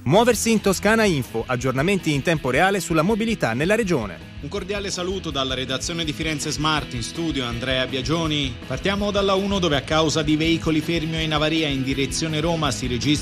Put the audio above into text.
Muoversi in Toscana Info, aggiornamenti in tempo reale sulla mobilità nella regione. Un cordiale saluto dalla redazione di Firenze Smart, in studio Andrea Biagioni. Partiamo dalla 1 dove a causa di veicoli fermi o in avaria in direzione Roma si registra